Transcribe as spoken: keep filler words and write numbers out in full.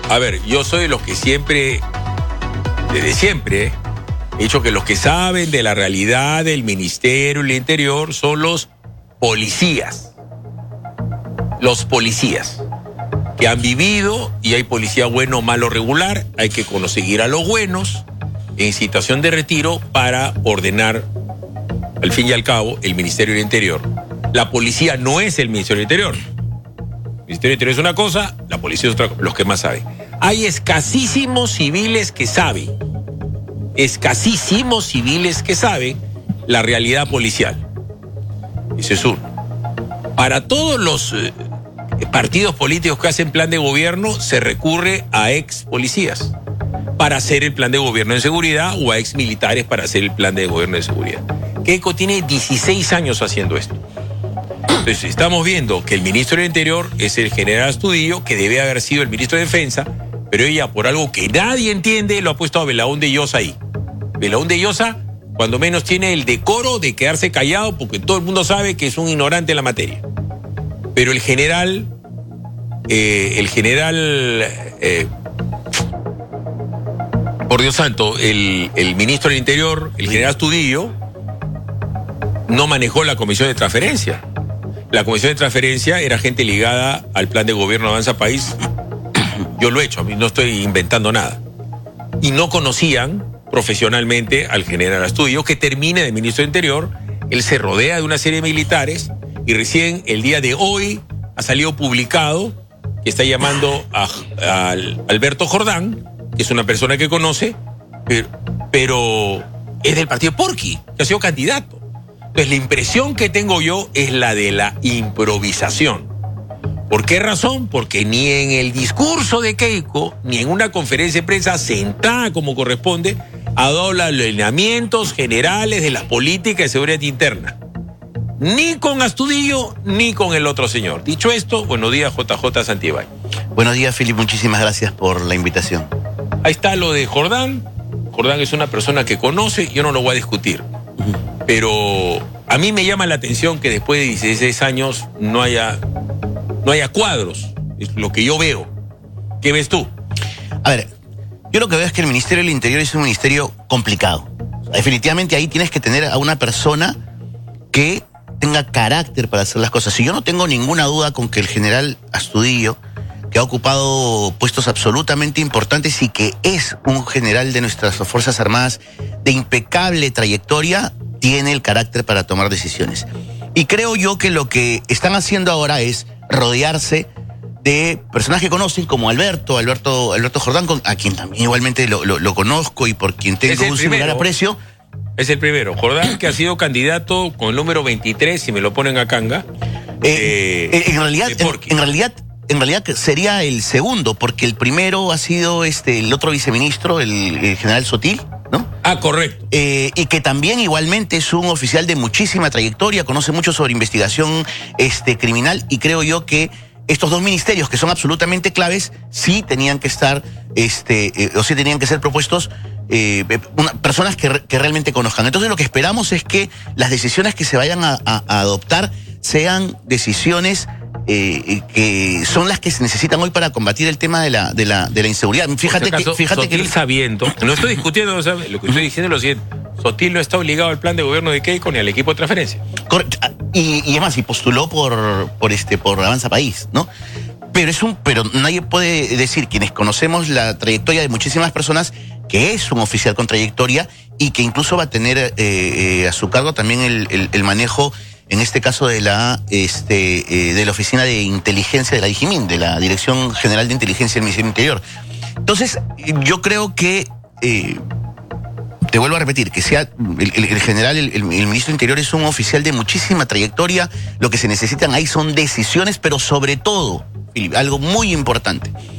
A ver, yo soy de los que siempre, desde siempre, he dicho que los que saben de la realidad del Ministerio del Interior son los policías. Los policías que han vivido, y hay policía bueno, malo, regular. Hay que conseguir a los buenos en situación de retiro para ordenar, al fin y al cabo, el Ministerio del Interior. La policía no es el Ministerio del Interior. El Ministerio del Interior es una cosa, la policía es otra cosa, los que más saben. Hay escasísimos civiles que saben, escasísimos civiles que saben la realidad policial. Ese es uno. Para todos los eh, partidos políticos que hacen plan de gobierno, se recurre a ex policías para hacer el plan de gobierno de seguridad o a ex militares para hacer el plan de gobierno de seguridad. Keiko tiene dieciséis años haciendo esto. Entonces, estamos viendo que el ministro del Interior es el general Astudillo, que debe haber sido el ministro de Defensa, pero ella, por algo que nadie entiende, lo ha puesto a Belaúnde Llosa ahí. Belaúnde Llosa, cuando menos, tiene el decoro de quedarse callado, porque todo el mundo sabe que es un ignorante en la materia. Pero el general, eh, el general, eh, por Dios santo, el, el ministro del Interior, el general Astudillo, no manejó la comisión de transferencia. La comisión de transferencia era gente ligada al plan de gobierno Avanza País. Yo lo he hecho, a mí no estoy inventando nada. Y no conocían profesionalmente al general Astudillo, que termina de ministro de Interior. Él se rodea de una serie de militares y recién el día de hoy ha salido publicado que está llamando a, a Alberto Jordán, que es una persona que conoce, pero, pero es del partido Porqui, que ha sido candidato. Entonces, la impresión que tengo yo es la de la improvisación. ¿Por qué razón? Porque ni en el discurso de Keiko, ni en una conferencia de prensa sentada como corresponde, ha dado los lineamientos generales de las políticas de seguridad interna. Ni con Astudillo, ni con el otro señor. Dicho esto, buenos días, J J Santibáñez. Buenos días, Philip. Muchísimas gracias por la invitación. Ahí está lo de Jordán. Jordán es una persona que conoce, yo no lo voy a discutir. Pero a mí me llama la atención que después de dieciséis años no haya, no haya cuadros. Es lo que yo veo. ¿Qué ves tú? A ver, yo lo que veo es que el Ministerio del Interior es un ministerio complicado. Definitivamente ahí tienes que tener a una persona que tenga carácter para hacer las cosas. Y yo no tengo ninguna duda con que el general Astudillo, que ha ocupado puestos absolutamente importantes y que es un general de nuestras Fuerzas Armadas de impecable trayectoria, tiene el carácter para tomar decisiones. Y creo yo que lo que están haciendo ahora es rodearse de personas que conocen, como Alberto, Alberto, Alberto Jordán, a quien también igualmente lo, lo, lo conozco y por quien tengo un similar aprecio. Es el primero. Jordán, que ha sido candidato con el número veintitrés, si me lo ponen a canga. Eh, eh, en, realidad, en, en realidad, en realidad sería el segundo, porque el primero ha sido este el otro viceministro, el, el general Sotil, ¿no? Ah, correcto. Eh, y que también igualmente es un oficial de muchísima trayectoria, conoce mucho sobre investigación este, criminal, y creo yo que estos dos ministerios, que son absolutamente claves, sí tenían que estar, este, eh, o sí tenían que ser propuestos eh, una, personas que, que realmente conozcan. Entonces lo que esperamos es que las decisiones que se vayan a, a, a adoptar sean decisiones eh, que son las que se necesitan hoy para combatir el tema de la, de la, de la inseguridad. Fíjate si acaso, que, fíjate Sotil que sabiendo, no estoy discutiendo, ¿sabes? Lo que estoy diciendo es lo siguiente: Sotil no está obligado al plan de gobierno de Keiko ni al equipo de transferencia. Correcto. Y, y además, y postuló por, por este, por Avanza País, ¿no? Pero es un, pero nadie puede decir, quienes conocemos la trayectoria de muchísimas personas, que es un oficial con trayectoria y que incluso va a tener eh, eh, a su cargo también el, el, el manejo, en este caso, de la, este, eh, de la Oficina de Inteligencia de la DIGIMIN, de la Dirección General de Inteligencia del Ministerio del Interior. Entonces, yo creo que eh, te vuelvo a repetir, que sea el, el, el general, el, el ministro del Interior es un oficial de muchísima trayectoria. Lo que se necesitan ahí son decisiones, pero sobre todo, Philip, algo muy importante: